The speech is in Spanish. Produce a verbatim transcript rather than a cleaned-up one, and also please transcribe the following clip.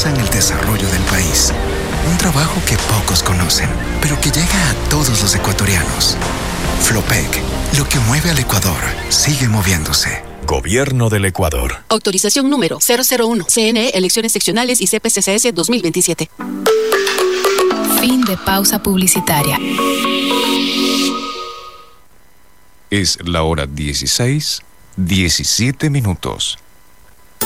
impulsan el desarrollo del país. Un trabajo que pocos conocen, pero que llega a todos los ecuatorianos. Flopec, lo que mueve al Ecuador, sigue moviéndose. Gobierno del Ecuador. Autorización número cero cero uno. C N E, elecciones seccionales y C P C C S dos mil veintisiete. Fin de pausa publicitaria. Es la hora dieciséis, diecisiete minutos.